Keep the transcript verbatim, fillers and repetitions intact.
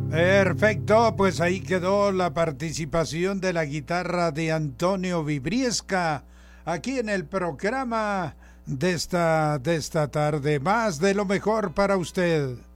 Perfecto, pues ahí quedó la participación de la guitarra de Antonio Vibriesca aquí en el programa de esta, de esta tarde. Más de lo mejor para usted.